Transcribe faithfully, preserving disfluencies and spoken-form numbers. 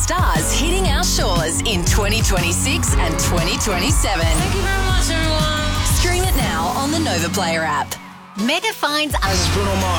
stars hitting our shores in twenty twenty-six and twenty twenty-seven. Thank you very much, everyone. Stream it now on the Nova Player app. Mega finds This is Bruno Mars.